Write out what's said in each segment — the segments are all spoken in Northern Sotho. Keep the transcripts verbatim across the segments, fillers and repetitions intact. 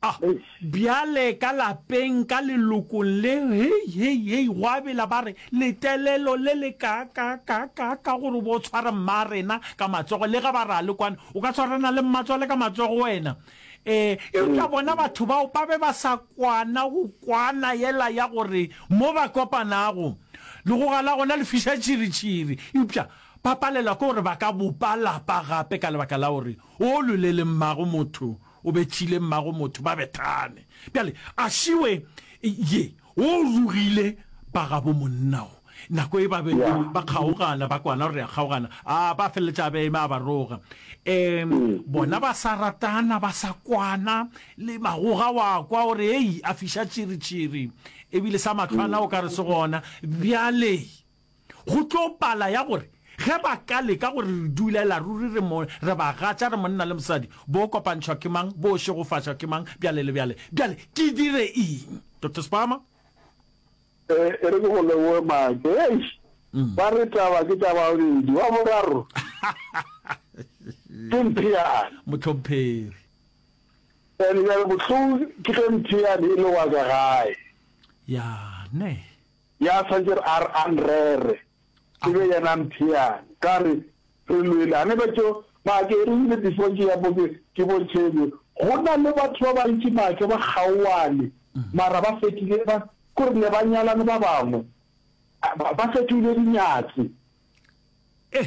ah biale ka lapeng ka lelokong le hey hey hey wa bela bare letelelo le le ka ka ka ka ka gore bo tshwara marena ka matsogo le ga bara le kwana o ka tshwarana le matsogo ka matsogo wena eh e tla bona batho ba ba be ba sa kwana go kwana yela ya gore mo ba kopanago le go gala gona le fisha tshiri upša papalela ko gore ba ka bopala pa gape ka lebaka la gore o lulele mmago motho o betile mmago motho ba bethane bjale a shiwe ye o rugile ba ga bo monnao nako e ba be ba kgaogana ba kwana re a kgaogana a ba feletša be ma ba roga em bona ba sa ratana ba sa kwana le magoga wa kwa gore ei a fisha tshiri tshiri e bile sa matlwana o ka re se gona bjale go tlo pala ya gore ge ba ka le ka gore re dulela ruri re mo re ba gatša re monna le mosadi bo kopantšhwa ke mang bo she go fatswa ke mang bjale le bjale bjale ke dire eng Doctor Spama eh ere go le wo ma ke ba re taba ke taba o di wa moraro Timpia motlhompheri ene ya go tlo ke timpia le le wa ga gae ya ne ya sanjer ar anrere ibe ya nampia kare re lwela ne batho ba ke re le difonji ya bo ke bo tshebe gona le batho ba bantsi make ba gaoane mara ba fetile ba gore ne ba nyala ne ba bangwe ba fetile dinyatsi eh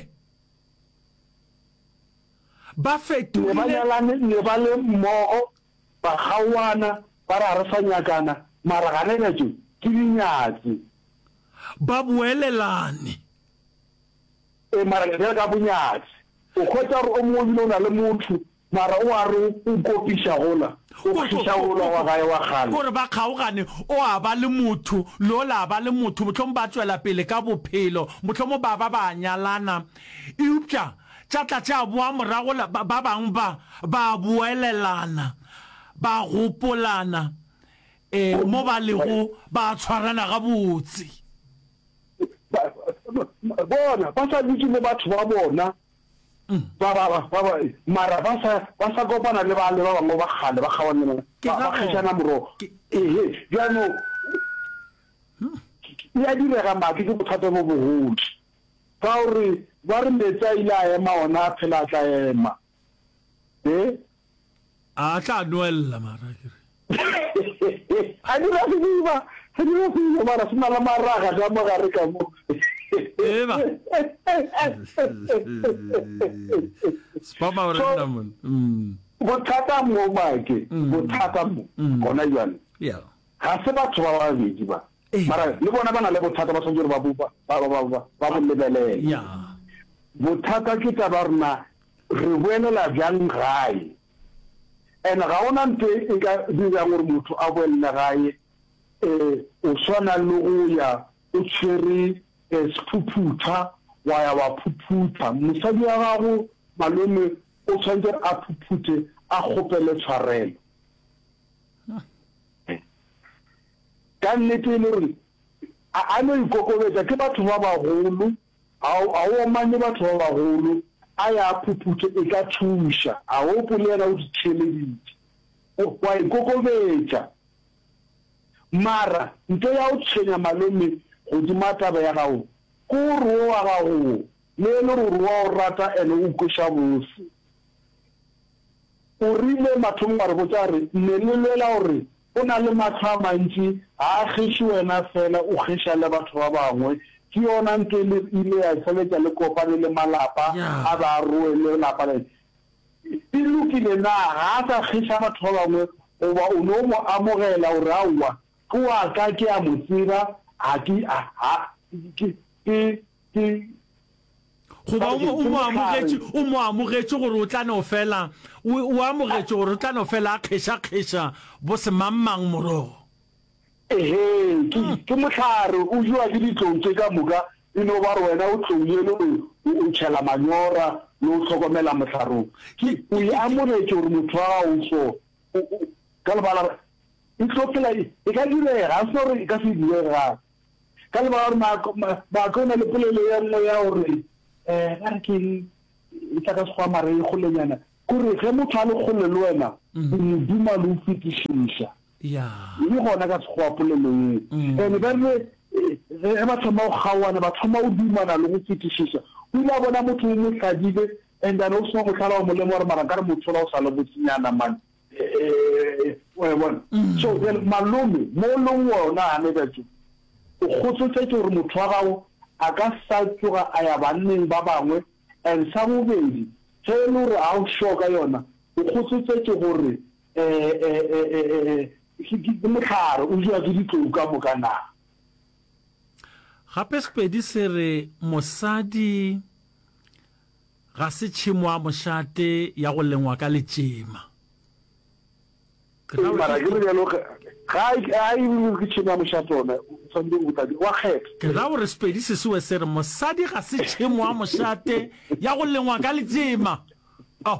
ba fetile ba nyala ne ba le mmogo ba gaoana ba ra re fanyakana mara ga ne batho ke dinyatsi ba boelelane e mara ke ka bunyatsi o khotsa re o mo bona le motho mara o a re o kopisha gola o kopisha gola wa gae wa gane gore ba kgaogane o a ba le motho lo la ba le motho motlhom ba tswela pele ka bophelo motlhom ba ba ba nyalana e upša tša tla tša boa morago ba bang ba ba boelelana ba gopolana eh mo ba lego ba tshwarana ga botse bona ba sa ditse le batho ba bona ba ba ba mara ba sa ba sa kopana le ba le ba bangwe ba gale ba gawane ba khishana moro eh ya no ya dire ga maki ke bothata bo boholo ka gore ba re metsa ile a ema ona phela tla ema eh a tla noella mara ke a di ra fiwa a di ra fiwa mara sina la maraga ga mo gare ka mo eba Spama ora namon mm bothata mo make bothata mo gona jana yeah ga se batho ba ba bedi ba mara le bona bana le bothata ba songere ba bupa ba ba ba ba mo lebele yeah bothata ke taba rena re boela bjang gae ena ga ona nte e ka dira gore motho a boela gae eh o swana le go ya o tshwere esphuputha wa ya wa phuputha mosadi wa gago malome o tshwantse a phuphute a gopele tshwarelo ka nnete le re a no ikokobetsa ke batho ba bagolo a o manye batho ba bagolo a ya phuphute e ka thusha a o polena o ditsheleditse o wa ikokobetsa mara nto ya o tshenya malome go di mataba ya gago ko ro wa gago le le ro wa o rata ene o kosha bose o rile mathomo mare go tsa re ne le lela gore o na le matha mantsi a gishe wena fela o gisha le batho ba bangwe ke yona nke le ile ya tseletsa le kopane le malapa a ba roe le lapa le di lukile na ha sa gisha batho ba bangwe o ba o no mo amogela o rawa ko a ka ke a motsira a ki a ki ki ki go ba o mo amogetse o mo amogetse gore o tla no fela o amogetse gore o tla no fela a kgesha kgesha bo se mammang moro ehe ke motlhare o jwa ke ditlotse ka moka ino ba wena o tloyele o tshela manyora lo tlhokomela motlharo ke o ya amogetse gore motho wa o so ka le bala itlopela e ka dire ga so re ka se dire ga ka le bala ma ba kona le polelo ya nna ya gore eh ga re ke itaka swa mare go lenyana kore ge motho a le kgole le wena o moduma le o fetišiša ya le gona ka sekgowa polelo eo and ba re ge ba thoma go kgaoana ba thoma o dumana le go fetišiša o ile a bona motho o mo tladile and then o sena go tlhala wa molemo gore mara ka re motho la o sa le botsinyana man so malome mo leng wona a ne batho o kgotsotse gore motho wa gago a ka sa tloga a ya banneng ba bangwe and sa bobedi ge e le gore a o shoka yona o kgotsotse gore ke motlhare o jwa ke ditlou ka moka na gape sepedi se re mosadi ga se tšhemo a mošate ya go lengwa ka letšema mara ke re jalo ga a e ke tšhemo a mošate ona wa kgetha ke ra gore sepedi se sewe se re mosadi ga se tšhemo a mošate ya go lengwa ka letšema oh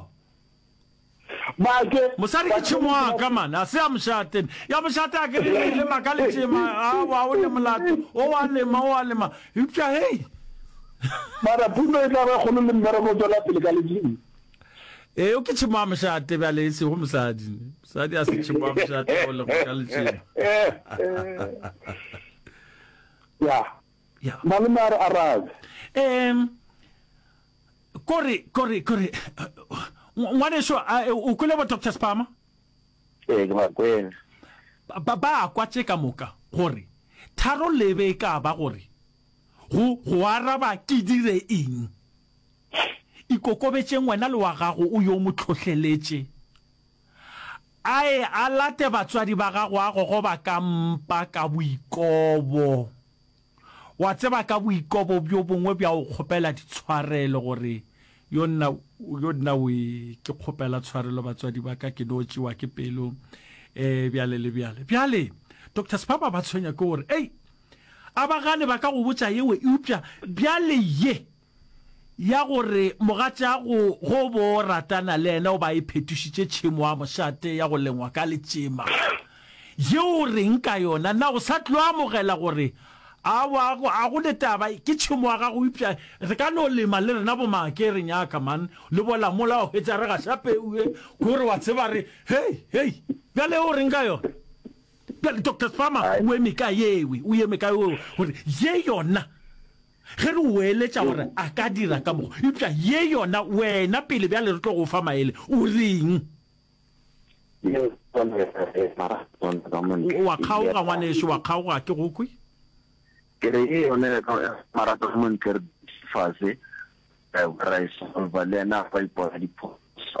mosadi ke tšhemo aka man a se a mošate ya mošate a ke re lema ka letšema a o le molato o wa lema o wa lema eupša hei mara puno e tla ba kgone le mmereko tswela pele ka letšema ee o ke tšhemo a mošate bjale e sego mosadi mosadi a se tšhemo a mošate ya go lengwa ka letšema ya malome a re arabe um kore kore kore ngwaneso o kwele bo Doctor Spama ee ke ba kwele ba ba kwa tše ka moka gore tharo lebe ka ba gore go go araba ke dire eng ikokobetseng wena le wa gago o yo motlhotlheletše ae a late batswadi ba gago a go go ba ka mpa ka boikobo wa tseba ka boikobo bjo bongwe bja o kgopela ditshwarelo gore yo nna yo nna we ke kgopela tshwarelo batswadi ba ka ke no tšiwa ke pelo eh bjale le bjale bjale Doctor Spama ba tshwenya ke gore ei aba gane ba ka go botsa yewe eupša bjale ye ya gore mogatša go go bo ratana le ena o ba iphetošitše tšhemo a mošate ya go lengwa ka letšema yeo reng ka yona na o sa tlo amogela gore a go le taba ke tšhemo wa gago eupša re ka no lema le rena bomake re nyaka man le bola mola o hwetša re ga šapeue kore wa tseba re hei hei bjale o reng ka yona bjale Doctor Spama o eme ka yewe o eme ka yewe gore ye yona ge re o eletša gore a ka dira ka mogo eupša ye yona wena pele bjale re tlo go fa maele o reng wa kgaoga ngwaneso wa kgaoga ke go kwe ke re e yone marato mo ntse fase ra isolva le na fa ipona diphoso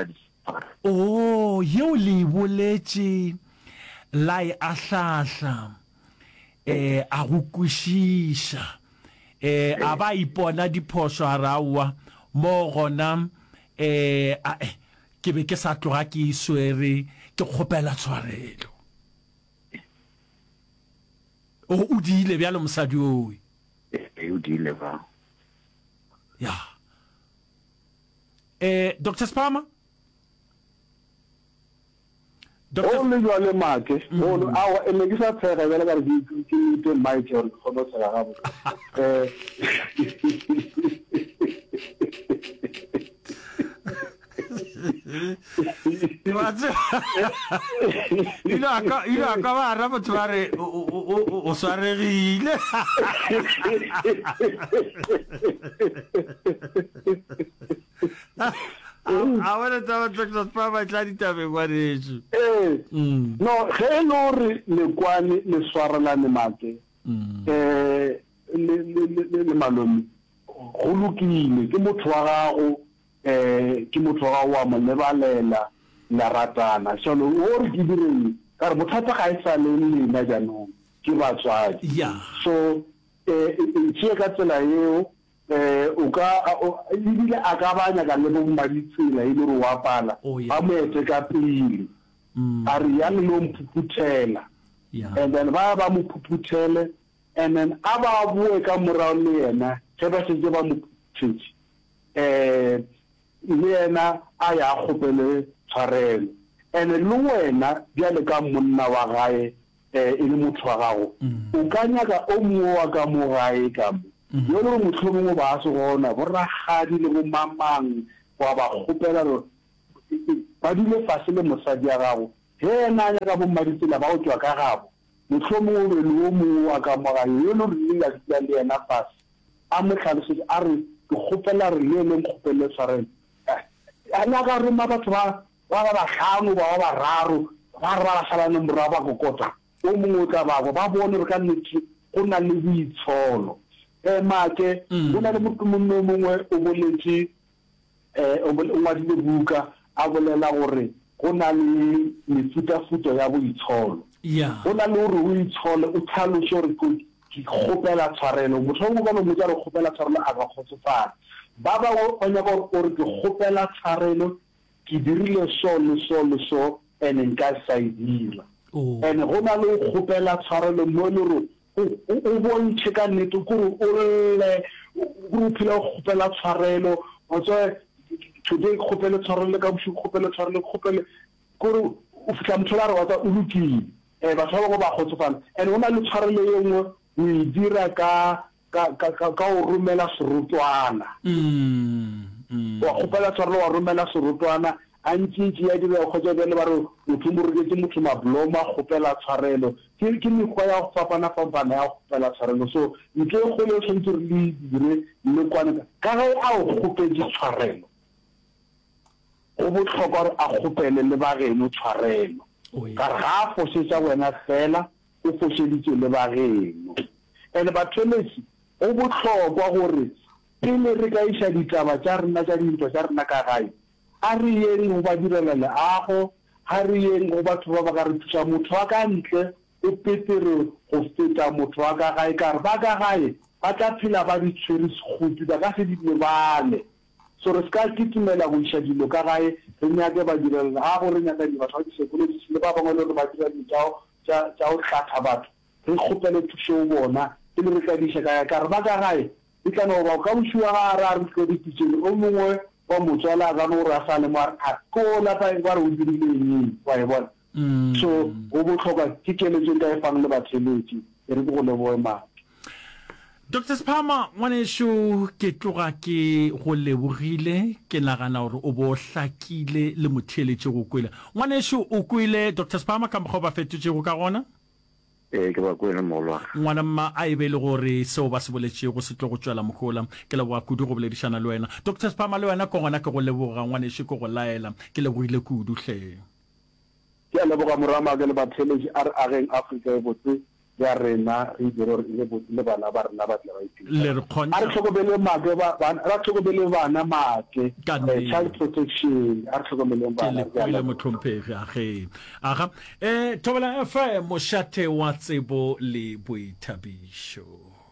oh yeo le boletše lai ahlahla eh a go kwešiša eh a ba ipona diphoso a rawa mo gona eh ke be ke sa tloga ke iswere ke kgopela tshwarelo o o dile bjalo mosadi owe e o dile ba ya eh Doctor Spama o le jwa le make o a e me ke sa tshega bjale ka re ke te mai ke gore go no tshega gabo eh ila ka ila ka ba ra batho ba re o swaregile a bona taba Doctor Spama tla ditabe kwa retso eh no ge no re le kwane le swarelane make eh le le le malome go lokile ke motho wa gago eh ke motho wa wa mo lebalela la ratana so lo o re ke direng ka re bothata ga e sa le nna jaanong ke batswadi so eh e ka tsela eo eh o ka e bile a ka banya ka le bo maditsela e le ro wa pala ba mo etse ka pele a re ya le lo mphuthela and then ba ba mo phuthele and then aba bue ka morao le yena se ba se ba mo phutse eh le yena a ya kgopele tshwarelo and le wena bjale ka monna wa gae eh e le motho wa gago o ka nyaka o mongwe wa ka mo gae ka mo yo le motlhomo mo ba se gona bo ragadi le bo mamang wa ba kgopela ba dile fase le mosadi ya gago he ena a nyaka bommaditsela ba o tswa ka gabo mohlomongwe o be le o mongwe wa ka mogae yo lo rile a dula le yena fase a mo tlhalosetse a re ke kgopela re le leng kgopele tshwarelo a nyaka roma batho ba ba bahlano ba ba bararo ba re ba salane morwa ba kokota o mongwe o tla babo ba bone re ka nnete go na le boitsholo eh make go na le motho mongwe o boletse eh o ngwadile buka a bolela gore go na le mefutafuto ya boitsholo go na le gore o itshole o tlhalose gore ke kgopela tshwarelo motho mo ka mo tla re kgopela tshwarelo a ga kgotsofala ba ba o nyaka gore ke kgopela tshwarelo ke dirile so le so le so ene nka sa idira ene go na le kgopela tshwarelo mo le ro o bontshe ka nnete gore o le go phela kgopela tshwarelo o tswe today kgopela tshwarelo ka botho kgopela tshwarelo kgopela gore o fitla motho a re wa tsa o lukile eh ba tshaba go ba kgotsofala ene ona le tshwarelo ye nngwe o e dira ka ka ka ka o romela serutwana mm wa kgopela tshwarelo wa romela serutwana a ntšintši ya dire go tswa le ba re motho mo re ke motho mabloma kgopela tshwarelo ke ke mekgwa ya go fapana fapana ya kgopela tshwarelo so ntse go le tshwantse re le dire le kwana ka ge a o kgopedi tshwarelo go botlhokwa gore a kgopele le bageno tshwarelo ka re ga a fosetsa wena fela o foseditse le bageno ene batholesi go botlhokwa gore pele re ka isa ditaba tša rena tša dintwa tša rena ka gae a re yeng go ba direla leago ga re yeng go batho ba ba ka re thusa motho wa ka ntle o petere go feta motho wa ka gae ka re ba ka gae ba tla phela ba di tshwere sekhupi ba ka se di lebale so re ska kitimela go isa dilo ka gae re nyake ba direla ga go re nyaka di batho ba di sekoledi le ba bangwe le re ba dira ditao tša tša o tlhatha batho re kgopele thuso bona ke le re ka di shaka ka re ba ka gae e tla no ba ka bušiwa ga ra re tlo ditšeng o mongwe wa motswala ga no ra sa le mo a ko la pa ba re o dirile wa e bona so go botlhokwa ke keletso ka e fang le batheletsi e re go le boema Doctor Spama ngwanesho ke tloga ke go lebogile ke nagana gore o bo hlakile le motheletše go kwela ngwanesho o kwile Doctor Spama ka mokgwa ba fetotše go ka gona eh ke ba kwena molwa ngwana mma a ebe le gore seo ba se boletše go se tlo go tswela mogola ke le boa kudu go boledišana le wena Doctor Spama le wena ke gona ke go leboga ngwanesho ke go laela ke lebogile kudu hle ke a leboga morama ke le batheletši a re ageng Afrika e botse ya rena re dire gore le botse le bana ba rena ba tla ba ipitsa le re khona a re tlhokomele make ba ra tlhokomele bana make child protection a re tlhokomele bana ke le motlhomphegi a ge aga eh Thobela F M mo shate wa tsebo le boithabišo.